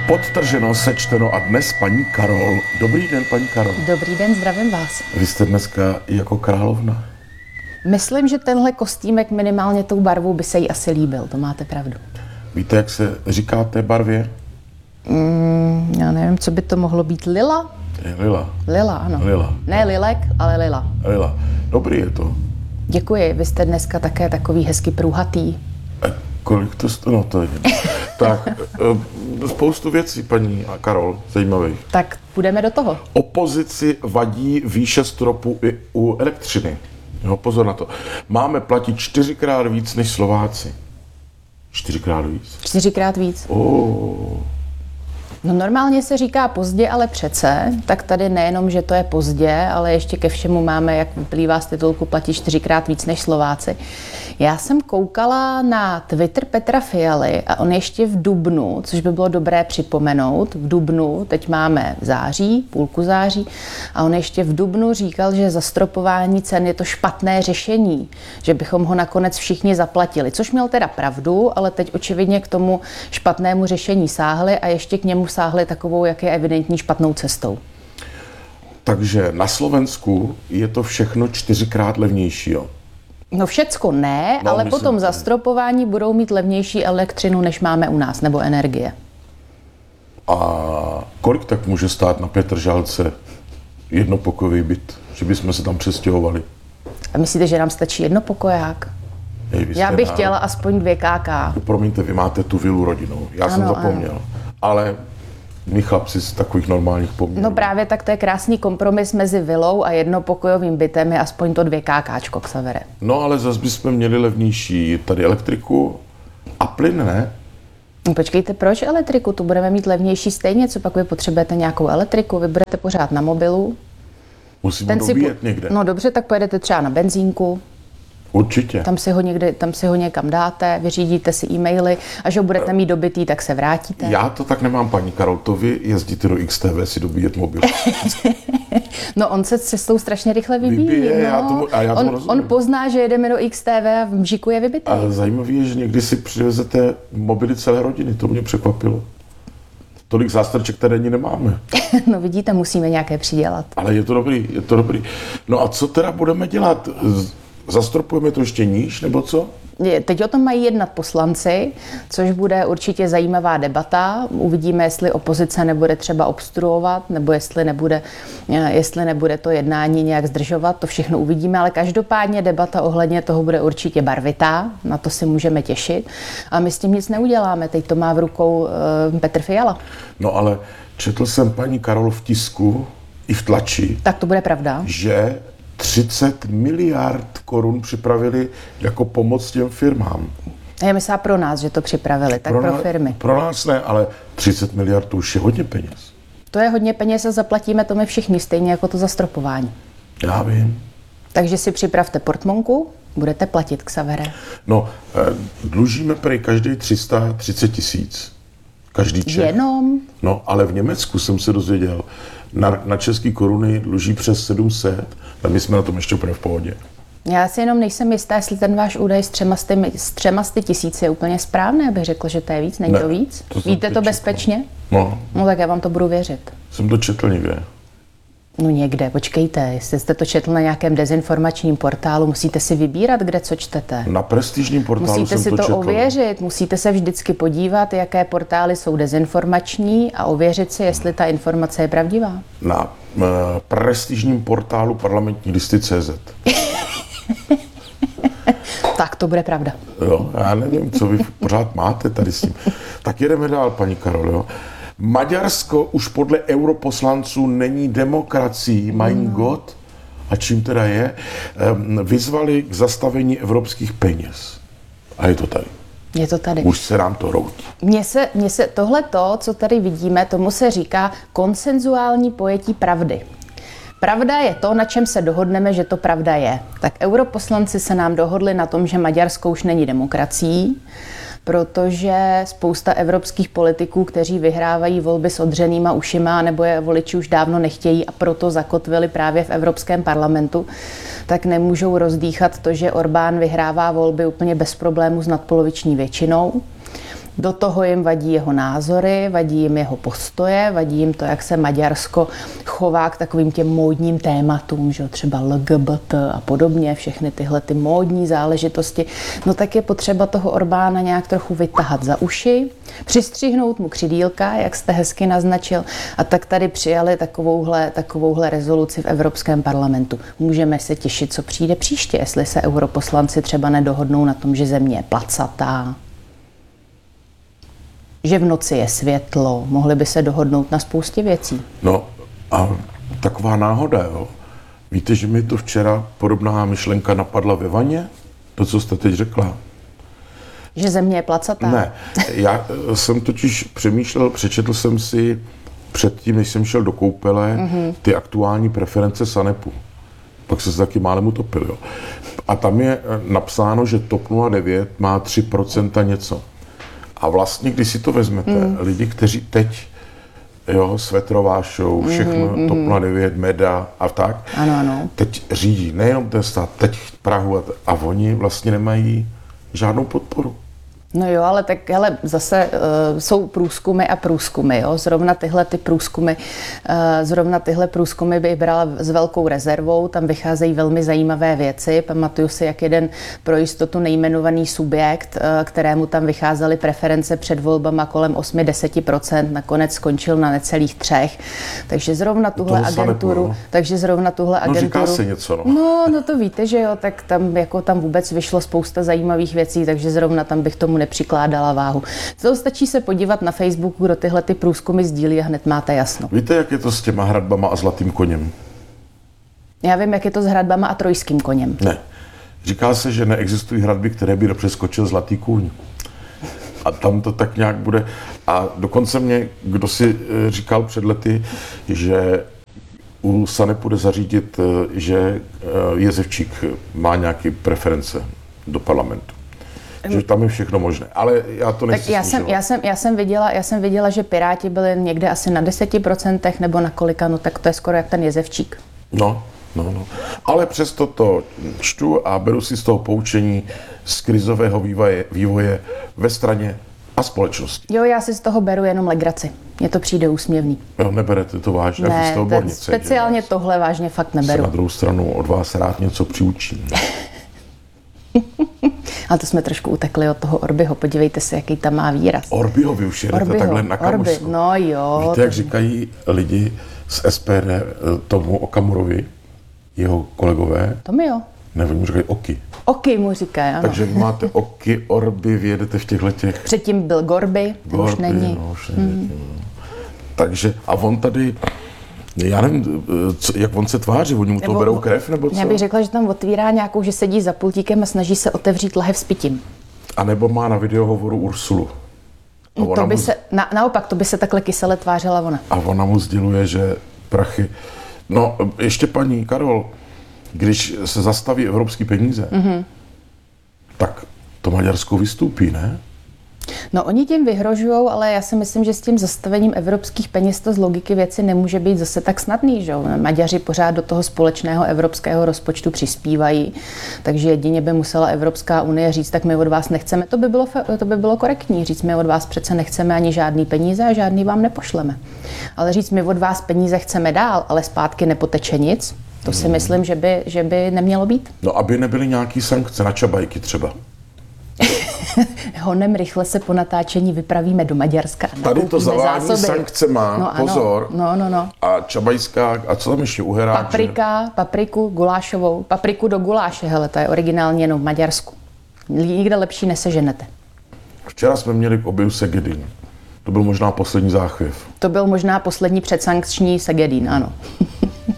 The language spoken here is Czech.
Podtrženo, sečteno a dnes paní Karol. Dobrý den, paní Karol. Dobrý den, zdravím vás. Vy jste dneska jako královna. Myslím, že tenhle kostýmek minimálně tou barvou by se jí asi líbil, to máte pravdu. Víte, jak se říká té barvě? Já nevím, co by to mohlo být. Lila? Lila. Lila, ano. Lila. Ne lilek, ale lila. Lila. Dobrý je to. Děkuji, vy jste dneska také takový hezky průhatý. Kolik to no to je. Tak, spoustu věcí, paní Karol, zajímavých. Tak půjdeme do toho. Opozici vadí výše stropu i u elektřiny. Jo, pozor na to. Máme platit 4krát víc než Slováci. 4krát víc? 4krát víc. No normálně se říká pozdě, ale přece, tak tady nejenom, že to je pozdě, ale ještě ke všemu máme, jak vyplývá z titulku, platit 4krát víc než Slováci. Já jsem koukala na Twitter Petra Fialy a on ještě v dubnu, což by bylo dobré připomenout, v dubnu, teď máme září, půlku září, a on ještě v dubnu říkal, že zastropování cen je to špatné řešení, že bychom ho nakonec všichni zaplatili, což měl teda pravdu, ale teď očividně k tomu špatnému řešení sáhli a ještě k němu sáhli takovou, jak je evidentní, špatnou cestou. Takže na Slovensku je to všechno 4krát levnější, jo? No všecko ne, no, ale potom zastropování budou mít levnější elektřinu, než máme u nás, nebo energie. A kolik tak může stát na Petržalce jednopokojový byt, že bychom se tam přestěhovali? A myslíte, že nám stačí jednopokoják? Já bych chtěla aspoň 2 KK. No, promiňte, vy máte tu vilu rodinou, já jsem zapomněl. Ano. Ale my chlapci z takových normálních poměrů. No právě tak to je krásný kompromis mezi vilou a jednopokojovým bytem, je aspoň to 2 KKčko, Xavere. No ale zase bychom měli levnější tady elektriku a plyn, ne? No, počkejte, proč elektriku? Tu budeme mít levnější stejně, co pak vy potřebujete nějakou elektriku, vy budete pořád na mobilu. Musíme dobíjet někde. No dobře, tak pojedete třeba na benzínku. Určitě. Tam si ho někam dáte, vyřídíte si e-maily a že ho budete mít dobitý, tak se vrátíte. Já to tak nemám, paní Karol, to vy jezdíte do XTV si dobíjet mobil. No on se cestou strašně rychle vybíjí. No. On pozná, že jedeme do XTV a v mžiku je vybitý. Ale zajímavé je, že někdy si přivezete mobily celé rodiny, to mě překvapilo. Tolik zástrček tady ani nemáme. No vidíte, musíme nějaké přidělat. Ale je to dobrý. No a co teda budeme dělat? Zastropujeme to ještě níž, nebo co? Teď o tom mají jednat poslanci, což bude určitě zajímavá debata. Uvidíme, jestli opozice nebude třeba obstruovat, nebo jestli nebude to jednání nějak zdržovat, to všechno uvidíme, ale každopádně debata ohledně toho bude určitě barvitá, na to si můžeme těšit. A my s tím nic neuděláme, teď to má v rukou Petr Fiala. No ale četl jsem, paní Karol, v tisku i v tlači. Tak to bude pravda. Že 30 miliard korun připravili jako pomoc těm firmám. Já myslím pro nás, že to připravili, tak pro firmy. Pro nás ne, ale 30 miliard to už je hodně peněz. To je hodně peněz a zaplatíme to my všichni, stejně jako to zastropování. Já vím. Takže si připravte portmonku, budete platit, Xavere. No, dlužíme prý každý 330 000. Každý Čech. Jenom? No, ale v Německu jsem se dozvěděl, na české koruny dluží přes 700, a my jsme na tom ještě úplně v pohodě. Já si jenom nejsem jistá, jestli ten váš údaj s 300 000 je úplně správný, abych řekl, že to je víc, není to víc? Víte to bezpečně? No. No tak já vám to budu věřit. Jsem to četl někde. No někde, počkejte, jestli jste to četl na nějakém dezinformačním portálu, musíte si vybírat, kde co čtete. Na prestižním portálu musíte jsem to četl. Musíte si to ověřit, musíte se vždycky podívat, jaké portály jsou dezinformační a ověřit si, jestli ta informace je pravdivá. Na prestižním portálu parlamentní listy.cz. Tak to bude pravda. Jo, já nevím, co vy pořád máte tady s tím. Tak jedeme dál, paní Karol, jo. Maďarsko už podle europoslanců není demokracií, mein Gott. A čím teda je? Vyzvali k zastavení evropských peněz. A je to tady. Je to tady. Už se nám to routí. Mně se tohleto, co tady vidíme, tomu se říká konsenzuální pojetí pravdy. Pravda je to, na čem se dohodneme, že to pravda je. Tak europoslanci se nám dohodli na tom, že Maďarsko už není demokracií, protože spousta evropských politiků, kteří vyhrávají volby s odřenýma ušima, nebo je voliči už dávno nechtějí a proto zakotvili právě v Evropském parlamentu, tak nemůžou rozdýchat to, že Orbán vyhrává volby úplně bez problémů s nadpoloviční většinou. Do toho jim vadí jeho názory, vadí jim jeho postoje, vadí jim to, jak se Maďarsko chová k takovým těm módním tématům, že třeba LGBT a podobně, všechny tyhle ty módní záležitosti. No tak je potřeba toho Orbána nějak trochu vytahat za uši, přistřihnout mu křidílka, jak jste hezky naznačil, a tak tady přijali takovouhle rezoluci v Evropském parlamentu. Můžeme se těšit, co přijde příště, jestli se europoslanci třeba nedohodnou na tom, že země je placatá, že v noci je světlo, mohli by se dohodnout na spoustě věcí. No a taková náhoda, jo. Víte, že mi to včera podobná myšlenka napadla ve vaně? To, co jste teď řekla. Že země je placatá? Ne, já jsem totiž přemýšlel, přečetl jsem si předtím, než jsem šel do koupele, ty aktuální preference SANEPu. Pak se taky málem utopil, jo. A tam je napsáno, že TOP 09 má 3% něco. A vlastně, když si to vezmete, lidi, kteří teď, jo, Svetrová show, všechno, TOP 09, Meda a tak, ano. teď řídí nejenom ten stát, teď Prahu a oni vlastně nemají žádnou podporu. No jo, ale tak hele, zase jsou průzkumy a průzkumy, jo. Zrovna tyhle průzkumy by brala s velkou rezervou, tam vycházejí velmi zajímavé věci. Pamatuju si, jak jeden pro jistotu nejmenovaný subjekt, kterému tam vycházely preference před volbama kolem 8-10%, nakonec skončil na necelých 3%. Takže zrovna tuhle agenturu, No říká se něco, no. No to víte, že jo, tak tam vůbec vyšlo spousta zajímavých věcí, takže zrovna tam bych tomu nepřikládala váhu. To stačí se podívat na Facebooku, kdo tyhle ty průzkumy sdílí a hned máte jasno. Víte, jak je to s těma hradbama a zlatým koněm? Já vím, jak je to s hradbama a trojským koněm. Ne. Říká se, že neexistují hradby, které by nepřeskočil zlatý kůň. A tam to tak nějak bude. A dokonce mě, kdo si říkal před lety, že u SANEPu bude zařídit, že Jezevčík má nějaké preference do parlamentu. Že tam je všechno možné, ale já to nechci tak já jsem viděla, že Piráti byli někde asi na 10% nebo na kolika, no tak to je skoro jak ten Jezevčík. No. Ale přesto to čtu a beru si z toho poučení z krizového vývoje ve straně a společnosti. Jo, já si z toho beru jenom legraci. Mně to přijde úsměvný. Jo, neberete to vážně, jak jste odbornice. Speciálně tohle vážně fakt neberu. Se na druhou stranu od vás rád něco přiučím. Ale to jsme trošku utekli od toho Orbyho. Podívejte se, jaký tam má výraz. Orbyho, vy už jedete takhle na kamořsku. No jo. Víte, jak říkají lidi z SPD tomu Okamurovi, jeho kolegové? To mi jo. Ne, oni mu říkají Oky. Oky mu říkají, ano. Takže vy máte Oky, Orby, vy jedete v těchto těch... Předtím byl Gorby, už není. No, už není. Takže, a on tady... Já nevím, jak on se tváří, oni mu to berou krev, nebo co? Já bych řekla, že tam otvírá nějakou, že sedí za pultíkem a snaží se otevřít lahev s pitím. A nebo má na videohovoru Ursulu. Naopak, to by se takhle kysele tvářila ona. A ona mu sděluje, že prachy... No, ještě paní Karol, když se zastaví evropský peníze, tak to Maďarsko vystoupí, ne? No oni tím vyhrožujou, ale já si myslím, že s tím zastavením evropských peněz to z logiky věci nemůže být zase tak snadný, že jo? Maďaři pořád do toho společného evropského rozpočtu přispívají, takže jedině by musela Evropská unie říct, tak my od vás nechceme, to by bylo korektní, říct, my od vás přece nechceme ani žádný peníze a žádný vám nepošleme. Ale říct, my od vás peníze chceme dál, ale zpátky nepoteče nic, to si myslím, že by nemělo být. No, aby nebyly nějaký sankce na čabajky třeba. Honem rychle se po natáčení vypravíme do Maďarska. Tady to zavání sankcema, pozor. No. A čabajská, a co tam ještě uherák? Papriku gulášovou. Papriku do guláše, hele, to je originálně jenom v Maďarsku. Nikde lepší neseženete. Včera jsme měli k oběhu Segedin. To byl možná poslední záchvěv. To byl možná poslední předsankční Segedin, ano.